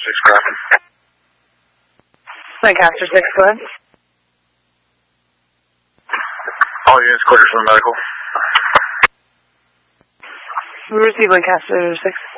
6, Grafton. Lancaster 6, go ahead. All units, quarters for the medical. We received Lancaster 6.